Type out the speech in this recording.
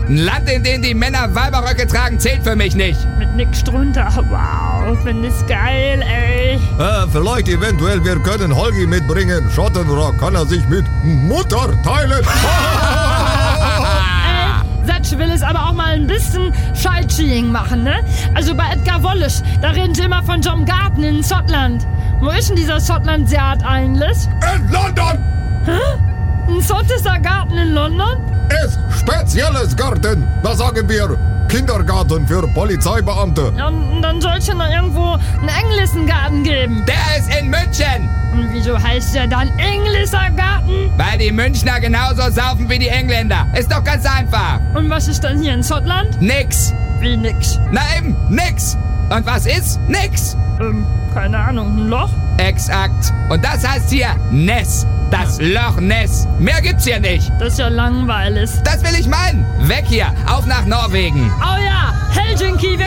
Ein Land, in dem die Männer Weiberröcke tragen, zählt für mich nicht. Mit nix drunter. Wow, find ich's geil, ey. Vielleicht eventuell, wir können Holgi mitbringen. Schottenrock kann er sich mit Mutter teilen. Satsch will es aber auch mal ein bisschen Sightseeing machen, ne? Also bei Edgar Wallace, da reden sie immer von John Garten in Schottland. Wo ist denn dieser Schottland-Yard eigentlich? In London! Ein schottischer Garten in London? Ist spezielles Garten. Da sagen wir Kindergarten für Polizeibeamte. Ja, und dann soll es ja noch irgendwo einen englischen Garten geben. Der ist in München. Und wieso heißt der dann englischer Garten? Weil die Münchner genauso saufen wie die Engländer. Ist doch ganz einfach. Und was ist dann hier in Schottland? Nix. Wie nix? Na eben, nix. Und was ist? Nix. Keine Ahnung, ein Loch? Exakt. Und das heißt hier Ness. Das Loch Ness. Mehr gibt's hier nicht. Das ist ja langweilig. Das will ich meinen. Weg hier. Auf nach Norwegen. Oh ja, Helsinki, wir